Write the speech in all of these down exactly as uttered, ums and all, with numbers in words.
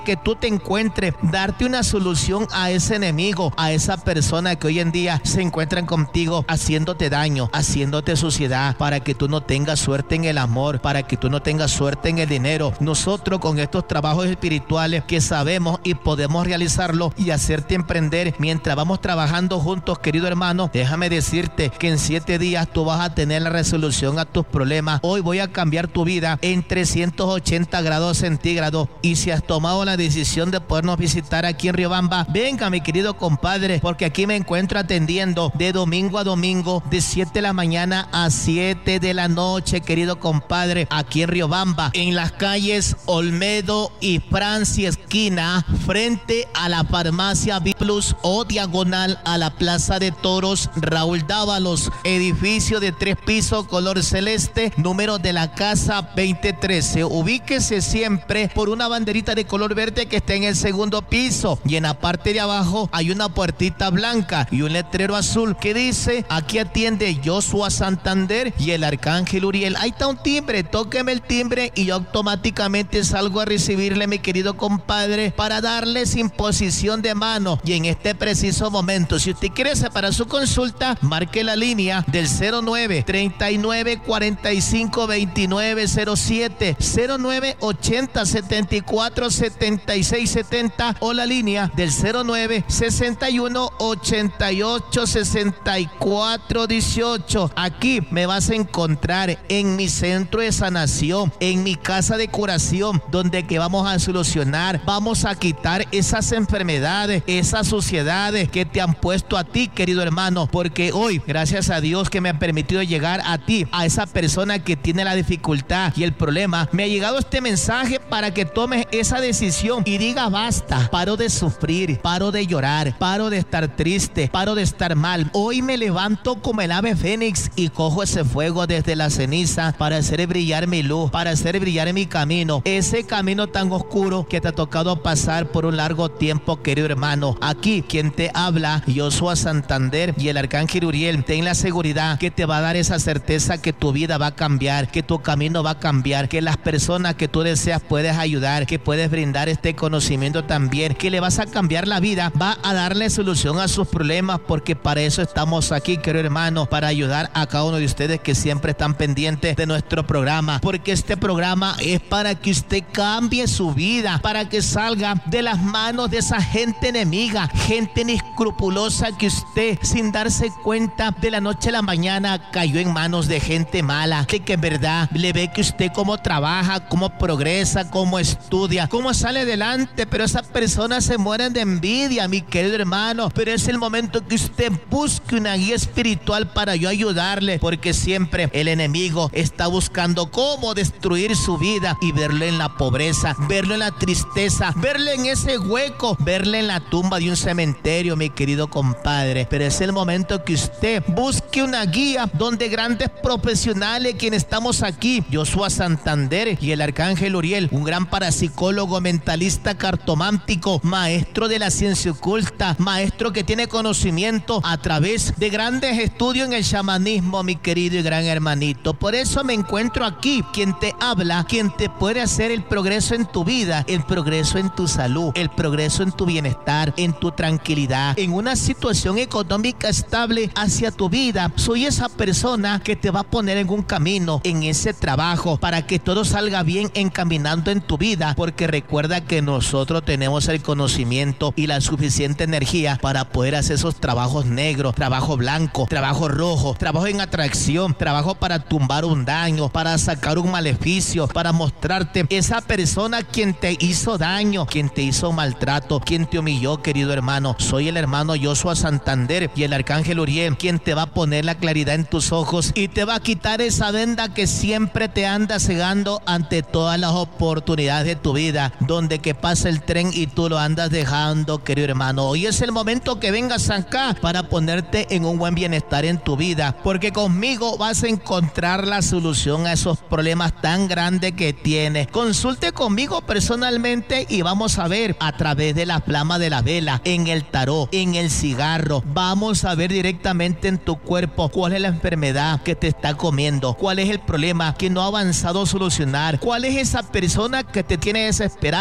que tú te encuentres, darte una solución a ese enemigo, a esa persona que hoy en día se encuentran contigo haciéndote daño, haciéndote suciedad, para que tú no tengas suerte en el amor, para que tú no tengas suerte en el dinero. Nosotros con estos trabajos espirituales que sabemos y podemos realizarlo y hacerte emprender mientras vamos trabajando juntos, querido hermano, déjame decirte que en siete días tú vas a tener la resolución a tus problemas. Hoy voy a cambiar tu vida en trescientos ochenta grados centígrados, y si has tomado la decisión de podernos visitar aquí en Riobamba, venga mi querido compadre, porque aquí me encuentro atendiendo de domingo a domingo de siete de la mañana a siete de la noche, querido compadre, aquí en Riobamba, en las calles Olmedo y Francia esquina, frente a la farmacia B Plus o diagonal a la Plaza de Toros Raúl Dávalos, edificio de tres pisos color celeste, número de la casa veinte trece. Ubíquese siempre por una banderita de color verde que está en el segundo piso, y en la parte de abajo hay una puertita blanca y un letrero azul que dice: aquí atiende Joshua Santander y el Arcángel Uriel. Ahí está un timbre, tóqueme el timbre y yo automáticamente salgo a recibirle, mi querido compadre, para darle sin posición de mano. Y en este preciso momento, si usted quiere separar su consulta, marque la línea del cero nueve, treinta y nueve, cuarenta y cinco, veintinueve cero siete, cero nueve, ochenta, setenta y cuatro, setenta y seis setenta, o la línea del cero nueve, sesenta y uno, ochenta y ocho, sesenta y cuatro dieciocho. Aquí me vas a encontrar en mi centro de sanación, en mi casa de curación, donde que vamos a solucionar, vamos a quitar esas enfermedades, esas suciedades que te han puesto a ti, querido hermano, porque hoy, gracias a Dios que me ha permitido llegar a ti, a esa persona que tiene la dificultad y el problema, me ha llegado este mensaje para que tomes esa decisión y diga basta, paro de sufrir, paro de llorar, paro de estar triste, paro de estar mal. Hoy me levanto como el ave fénix y cojo ese fuego desde la ceniza para hacer brillar mi luz, para hacer brillar mi camino, ese camino tan oscuro que te ha tocado pasar por un largo tiempo, querido hermano. Aquí quien te habla, Joshua Santander y el Arcángel Uriel, ten la seguridad que te va a dar esa certeza que tu vida va a cambiar, que tu camino va a cambiar, que las personas que tú deseas puedes ayudar, que puedes brindar este conocimiento también, que le vas a cambiar la vida, va a darle solución a sus problemas, porque para eso estamos aquí, querido hermano, para ayudar a cada uno de ustedes que siempre están pendientes de nuestro programa, porque este programa es para que usted cambie su vida, para que salga de las manos de esa gente enemiga, gente inescrupulosa que usted, sin darse cuenta, de la noche a la mañana cayó en manos de gente mala, que, que en verdad le ve que usted cómo trabaja, cómo progresa, cómo estudia, cómo sale adelante, pero esas personas se mueren de envidia, mi querido hermano. Pero es el momento que usted busque una guía espiritual para yo ayudarle, porque siempre el enemigo está buscando cómo destruir su vida y verlo en la pobreza, verlo en la tristeza, verlo en ese hueco, verlo en la tumba de un cementerio, mi querido compadre. Pero es el momento que usted busque una guía donde grandes profesionales, quienes estamos aquí, Joshua Santander y el Arcángel Uriel, un gran parapsicólogo, mentalista, cartomántico, maestro de la ciencia oculta, maestro que tiene conocimiento a través de grandes estudios en el chamanismo, mi querido y gran hermanito. Por eso me encuentro aquí, quien te habla, quien te puede hacer el progreso en tu vida, el progreso en tu salud, el progreso en tu bienestar, en tu tranquilidad, en una situación económica estable hacia tu vida. Soy esa persona que te va a poner en un camino, en ese trabajo, para que todo salga bien encaminando en tu vida, porque recuerda que nosotros tenemos el conocimiento y la suficiente energía para poder hacer esos trabajos negros, trabajo blanco, trabajo rojo, trabajo en atracción, trabajo para tumbar un daño, para sacar un maleficio, para mostrarte esa persona quien te hizo daño, quien te hizo maltrato, quien te humilló, querido hermano. Soy el hermano Joshua Santander y el Arcángel Uriel, quien te va a poner la claridad en tus ojos y te va a quitar esa venda que siempre te anda cegando ante todas las oportunidades de tu vida, donde que pasa el tren y tú lo andas dejando, querido hermano. Hoy es el momento que vengas acá para ponerte en un buen bienestar en tu vida, porque conmigo vas a encontrar la solución a esos problemas tan grandes que tienes. Consulte conmigo personalmente y vamos a ver a través de la flama de la vela, en el tarot, en el cigarro, vamos a ver directamente en tu cuerpo cuál es la enfermedad que te está comiendo, cuál es el problema que no ha avanzado a solucionar, cuál es esa persona que te tiene desesperado,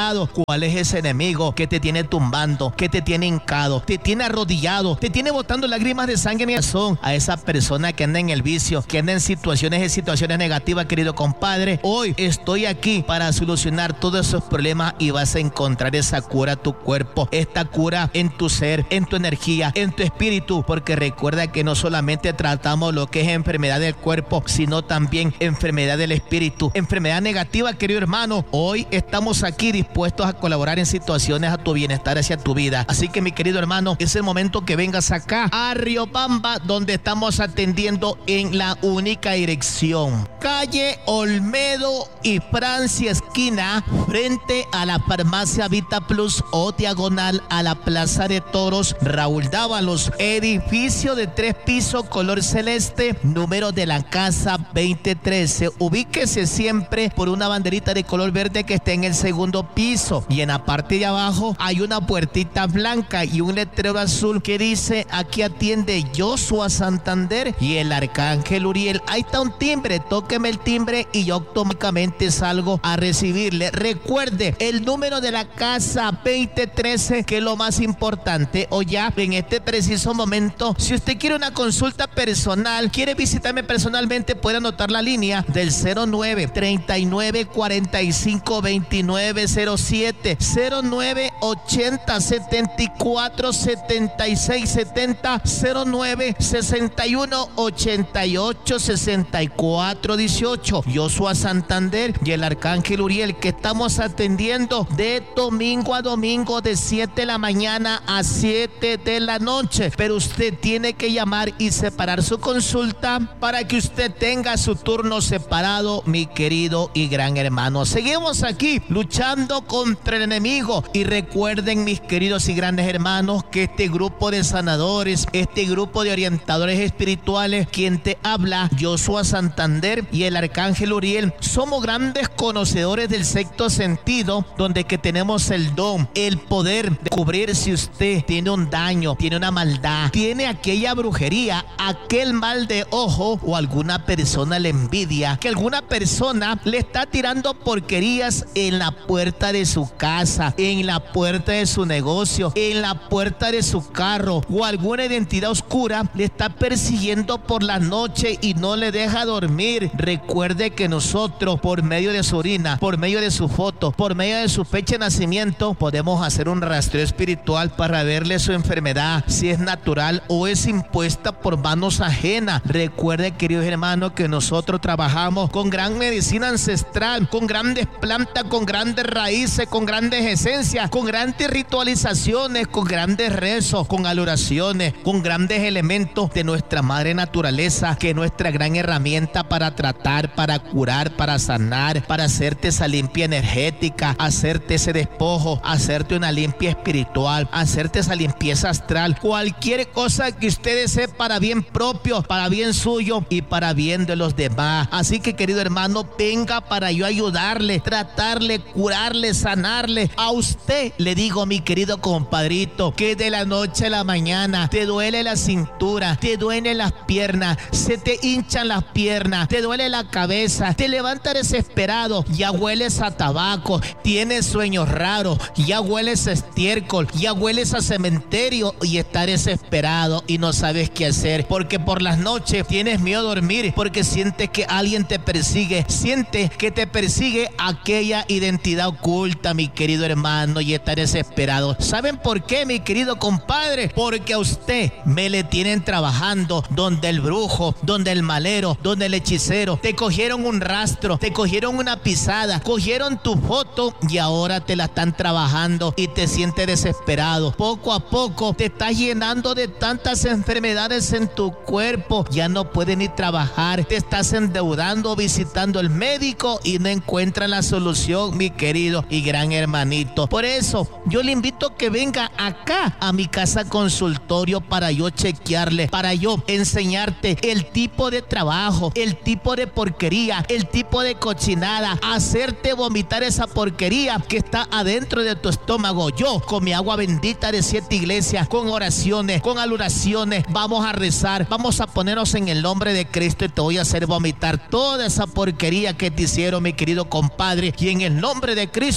identificado cuál es ese enemigo que te tiene tumbando, que te tiene hincado, te tiene arrodillado, te tiene botando lágrimas de sangre en el corazón. A esa persona que anda en el vicio, que anda en situaciones y situaciones negativas, querido compadre, hoy estoy aquí para solucionar todos esos problemas y vas a encontrar esa cura a tu cuerpo, esta cura en tu ser, en tu energía, en tu espíritu, porque recuerda que no solamente tratamos lo que es enfermedad del cuerpo, sino también enfermedad del espíritu, enfermedad negativa, querido hermano. Hoy estamos aquí dispuestos a colaborar en situaciones a tu bienestar, hacia tu vida. Así que, mi querido hermano, es el momento que vengas acá a Riobamba, donde estamos atendiendo en la única dirección, calle Olmedo y Francia esquina, frente a la farmacia Vita Plus o diagonal a la Plaza de Toros Raúl Dávalos, edificio de tres pisos color celeste, número de la casa veinte trece. Ubíquese siempre por una banderita de color verde que está en el segundo piso, y en la parte de abajo hay una puertita blanca y un letrero azul que dice: aquí atiende Joshua Santander y el Arcángel Uriel. Ahí está un timbre, tóqueme el timbre y yo automáticamente salgo a recibirle. Recuerde el número de la casa veinte trece, que es lo más importante. O ya en este preciso momento, si usted quiere una consulta personal, quiere visitarme personalmente, puede anotar la línea del cero nueve, treinta y nueve, cuarenta y cinco, veintinueve cero siete, cero nueve, ochenta, setenta y cuatro, setenta y seis setenta, cero nueve, sesenta y uno, ochenta y ocho, sesenta y cuatro dieciocho. Joshua Santander y el Arcángel Uriel, que estamos atendiendo de domingo a domingo de siete de la mañana a siete de la noche. Pero usted tiene que llamar y separar su consulta para que usted tenga su turno separado, mi querido y gran hermano. Seguimos aquí luchando contra el enemigo, y recuerden, mis queridos y grandes hermanos, que este grupo de sanadores, este grupo de orientadores espirituales, quien te habla, Joshua Santander y el Arcángel Uriel, somos grandes conocedores del sexto sentido, donde que tenemos el don, el poder de cubrir si usted tiene un daño, tiene una maldad, tiene aquella brujería, aquel mal de ojo, o alguna persona le envidia, que alguna persona le está tirando porquerías en la puerta de su casa, en la puerta de su negocio, en la puerta de su carro, o alguna identidad oscura le está persiguiendo por la noche y no le deja dormir. Recuerde que nosotros, por medio de su orina, por medio de su foto, por medio de su fecha de nacimiento, podemos hacer un rastreo espiritual para verle su enfermedad, si es natural o es impuesta por manos ajenas. Recuerde, queridos hermanos, que nosotros trabajamos con gran medicina ancestral, con grandes plantas, con grandes raíces, con grandes esencias, con grandes ritualizaciones, con grandes rezos, con adoraciones, con grandes elementos de nuestra madre naturaleza, que es nuestra gran herramienta para tratar, para curar, para sanar, para hacerte esa limpia energética, hacerte ese despojo, hacerte una limpia espiritual, hacerte esa limpieza astral, cualquier cosa que usted desee para bien propio, para bien suyo y para bien de los demás. Así que, querido hermano, venga para yo ayudarle, tratarle, curarle, sanarle. A usted le digo, mi querido compadrito, que de la noche a la mañana te duele la cintura, te duelen las piernas, se te hinchan las piernas, te duele la cabeza, te levantas desesperado, ya hueles a tabaco, tienes sueños raros, ya hueles a estiércol, ya hueles a cementerio y estás desesperado y no sabes qué hacer, porque por las noches tienes miedo a dormir, porque sientes que alguien te persigue, sientes que te persigue aquella identidad oculta, mi querido hermano, y estás desesperado. ¿Saben por qué, mi querido compadre? Porque a usted me le tienen trabajando donde el brujo, donde el malero, donde el hechicero te cogieron un rastro, te cogieron una pisada, cogieron tu foto y ahora te la están trabajando y te sientes desesperado. Poco a poco te estás llenando de tantas enfermedades en tu cuerpo, ya no puedes ni trabajar, te estás endeudando, visitando al médico y no encuentras la solución, mi querido y gran hermanito. Por eso yo le invito a que venga acá a mi casa consultorio para yo chequearle, para yo enseñarte el tipo de trabajo, el tipo de porquería, el tipo de cochinada, hacerte vomitar esa porquería que está adentro de tu estómago. Yo, con mi agua bendita de siete iglesias, con oraciones, con aluraciones, vamos a rezar, vamos a ponernos en el nombre de Cristo y te voy a hacer vomitar toda esa porquería que te hicieron, mi querido compadre, y en el nombre de Cristo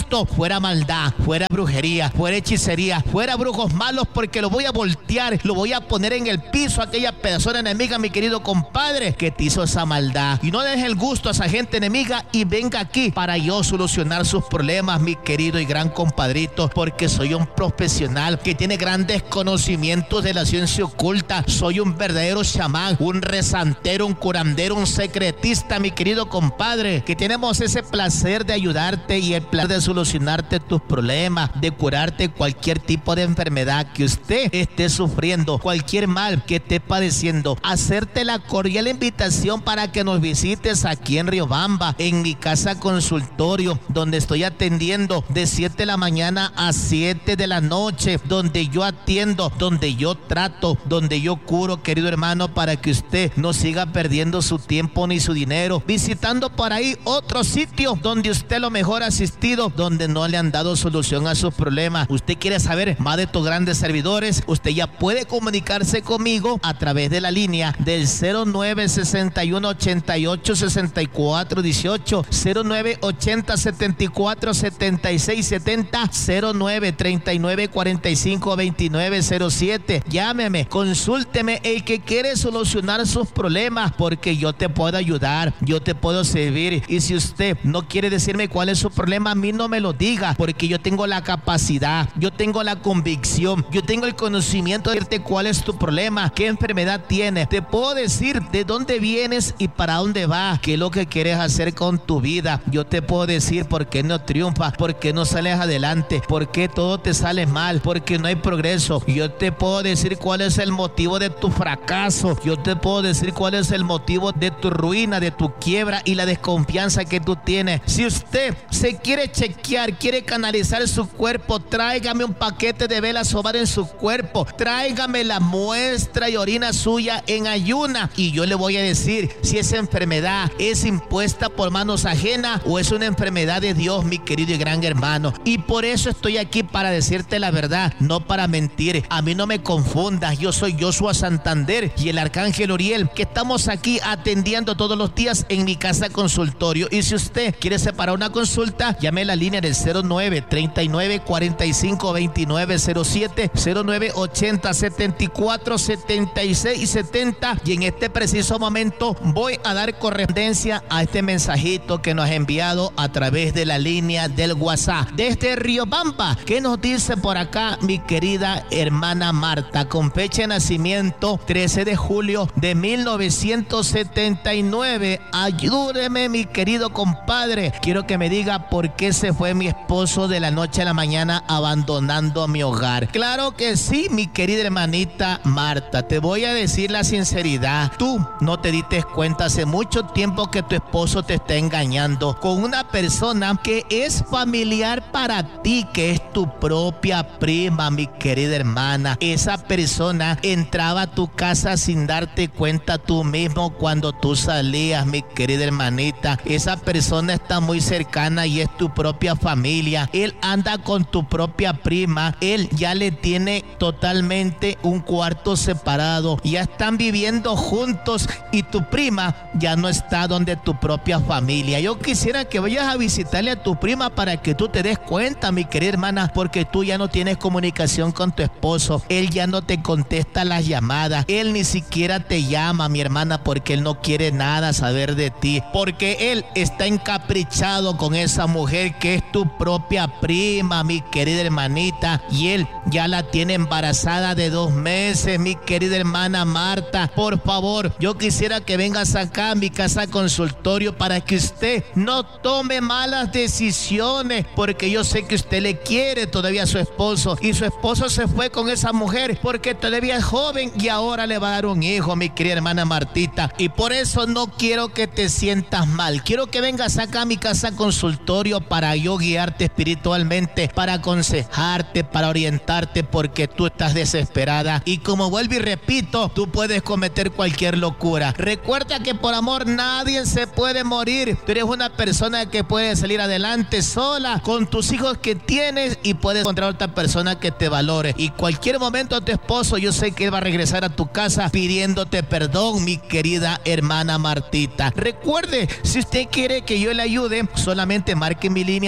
Cristo, fuera maldad, fuera brujería, fuera hechicería, fuera brujos malos, porque lo voy a voltear, lo voy a poner en el piso a aquella persona enemiga, mi querido compadre, que te hizo esa maldad. Y no deje el gusto a esa gente enemiga y venga aquí para yo solucionar sus problemas, mi querido y gran compadrito, porque soy un profesional que tiene grandes conocimientos de la ciencia oculta. Soy un verdadero chamán, un rezantero, un curandero, un secretista, mi querido compadre, que tenemos ese placer de ayudarte y el placer de solucionarte tus problemas, de curarte cualquier tipo de enfermedad que usted esté sufriendo, cualquier mal que esté padeciendo. Hacerte la cordial invitación para que nos visites aquí en Riobamba, en mi casa consultorio, donde estoy atendiendo de siete de la mañana a siete de la noche, donde yo atiendo, donde yo trato, donde yo curo, querido hermano, para que usted no siga perdiendo su tiempo ni su dinero visitando por ahí otro sitio donde usted lo mejor asistido, donde no le han dado solución a sus problemas. Usted quiere saber más de tus grandes servidores, usted ya puede comunicarse conmigo a través de la línea del cero nueve sesenta y uno ochenta y ocho sesenta y cuatro dieciocho, cero nueve ochenta setenta y cuatro setenta y seis setenta, cero nueve treinta y nueve cuarenta y cinco veintinueve cero siete. Llámeme, consúlteme, el que quiere solucionar sus problemas, porque yo te puedo ayudar, yo te puedo servir. Y si usted no quiere decirme cuál es su problema, a mí no me lo diga, porque yo tengo la capacidad, yo tengo la convicción, yo tengo el conocimiento de decirte cuál es tu problema, qué enfermedad tienes. Te puedo decir de dónde vienes y para dónde vas, qué es lo que quieres hacer con tu vida. Yo te puedo decir por qué no triunfas, por qué no sales adelante, por qué todo te sale mal, porque no hay progreso. Yo te puedo decir cuál es el motivo de tu fracaso, yo te puedo decir cuál es el motivo de tu ruina, de tu quiebra y la desconfianza que tú tienes. Si usted se quiere chequear, quiere canalizar su cuerpo, tráigame un paquete de velas sobar en su cuerpo, tráigame la muestra y orina suya en ayuna, y yo le voy a decir si esa enfermedad es impuesta por manos ajenas o es una enfermedad de Dios, mi querido y gran hermano. Y por eso estoy aquí, para decirte la verdad, no para mentir. A mí no me confundas, yo soy Joshua Santander y el arcángel Uriel, que estamos aquí atendiendo todos los días en mi casa consultorio. Y si usted quiere separar una consulta, llame a la línea del cero nueve treinta y nueve cuarenta y cinco veintinueve cero siete, cero nueve ochenta setenta y cuatro setenta y seis setenta, y en este preciso momento voy a dar correspondencia a este mensajito que nos ha enviado a través de la línea del WhatsApp desde Riobamba. ¿Qué nos dice por acá mi querida hermana Marta? Con fecha de nacimiento trece de julio de mil novecientos setenta y nueve. Ayúdeme, mi querido compadre. Quiero que me diga por qué se fue mi esposo de la noche a la mañana abandonando mi hogar. Claro que sí, mi querida hermanita Marta. Te voy a decir la sinceridad. Tú no te diste cuenta hace mucho tiempo que tu esposo te está engañando con una persona que es familiar para ti, que es tu propia prima, mi querida hermana. Esa persona entraba a tu casa sin darte cuenta tú mismo cuando tú salías, mi querida hermanita. Esa persona está muy cercana y es tu propia familia. Él anda con tu propia prima. Él ya le tiene totalmente un cuarto separado. Ya están viviendo juntos y tu prima ya no está donde tu propia familia. Yo quisiera que vayas a visitarle a tu prima para que tú te des cuenta, mi querida hermana, porque tú ya no tienes comunicación con tu esposo. Él ya no te contesta las llamadas. Él ni siquiera te llama, mi hermana, porque él no quiere nada saber de ti, porque él está encaprichado con esa mujer que es tu propia prima, mi querida hermanita, y él ya la tiene embarazada de dos meses, mi querida hermana Marta. Por favor, yo quisiera que vengas acá a mi casa consultorio para que usted no tome malas decisiones, porque yo sé que usted le quiere todavía a su esposo, y su esposo se fue con esa mujer porque todavía es joven y ahora le va a dar un hijo, mi querida hermana Martita, y por eso no quiero que te sientas mal. Quiero que vengas acá a mi casa consultorio para yo guiarte espiritualmente, para aconsejarte, para orientarte, porque tú estás desesperada y, como vuelvo y repito, tú puedes cometer cualquier locura. Recuerda que por amor nadie se puede morir. Tú eres una persona que puede salir adelante sola con tus hijos que tienes, y puedes encontrar otra persona que te valore, y cualquier momento tu esposo, yo sé que él va a regresar a tu casa pidiéndote perdón, mi querida hermana Martita. Recuerde, si usted quiere que yo le ayude, solamente marque mi línea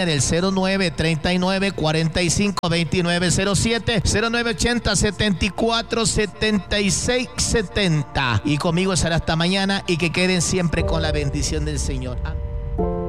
línea del cero nueve treinta y nueve cuarenta y cinco veintinueve cero siete, cero nueve ochenta setenta y cuatro setenta y seis setenta. Y conmigo será hasta mañana, y que queden siempre con la bendición del Señor. Amén.